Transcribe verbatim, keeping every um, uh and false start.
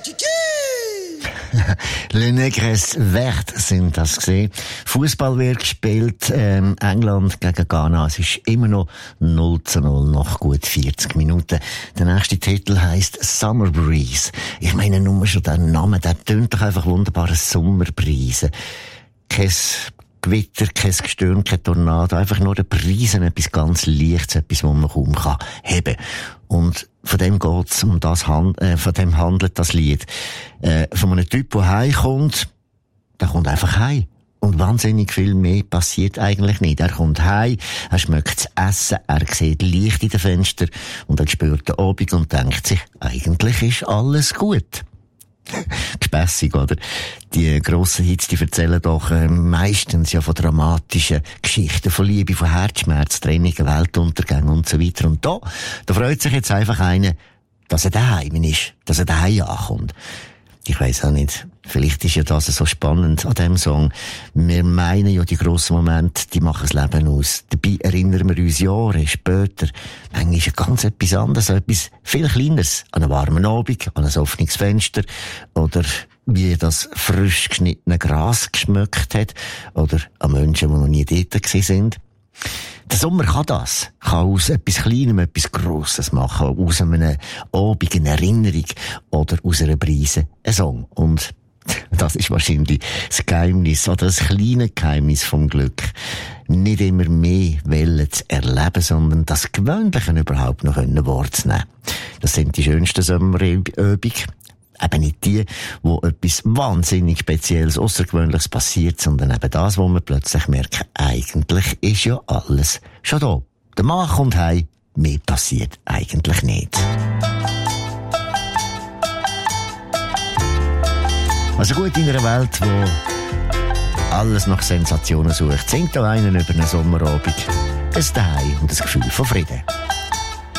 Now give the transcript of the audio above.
Le Negres Vert sind das gesehen. Fußball wird gespielt, ähm, England gegen Ghana. Es ist immer noch null zu null, noch gut vierzig Minuten. Der nächste Titel heisst Summer Breeze. Ich meine, nur schon der Name, der tönt doch einfach wunderbar, Sommerbrise. Kein Gewitter, kein Gestirn, kein Tornado, einfach nur der Brisen, etwas ganz Leichtes, etwas, was man kaum kann heben. Und von dem geht's, um das hand, äh, von dem handelt das Lied. Äh, von einem Typ, der heimkommt, der kommt einfach heim. Und wahnsinnig viel mehr passiert eigentlich nicht. Er kommt heim, er schmeckt das Essen, er sieht Licht in den Fenstern und er spürt den Abend und denkt sich, eigentlich ist alles gut. Gespässig, oder? Die grossen Hits, die erzählen doch äh, meistens ja von dramatischen Geschichten, von Liebe, von Herzschmerz, Trennungen, Weltuntergängen und so weiter. Und da, da freut sich jetzt einfach einer, dass er daheim ist, dass er daheim ankommt. Ich weiss auch nicht, vielleicht ist ja das so spannend an diesem Song. Wir meinen ja, die grossen Momente, die machen das Leben aus. Dabei erinnern wir uns Jahre später. Manchmal ist ja ganz etwas anderes, etwas viel Kleineres. An einen warmen Abend, an ein offenes Fenster, oder wie das frisch geschnittene Gras geschmeckt hat, oder an Menschen, die noch nie dort gewesen sind. Der Sommer kann das. Kann aus etwas Kleinem etwas Grosses machen. Aus einem Abend eine Erinnerung oder aus einer Brise ein Song. Und das ist wahrscheinlich das Geheimnis oder das kleine Geheimnis vom Glück. Nicht immer mehr Wellen zu erleben, sondern das Gewöhnliche überhaupt noch wahrzunehmen. Das sind die schönsten Sommerübungen. Eben nicht die, wo etwas wahnsinnig Spezielles, Außergewöhnliches passiert, sondern eben das, wo man plötzlich merkt, eigentlich ist ja alles schon da. Der Mann kommt heim, mehr passiert eigentlich nicht. Also gut, in einer Welt, wo alles nach Sensationen sucht, singt da einer über einen Sommerabend ein Daheim und das Gefühl von Frieden.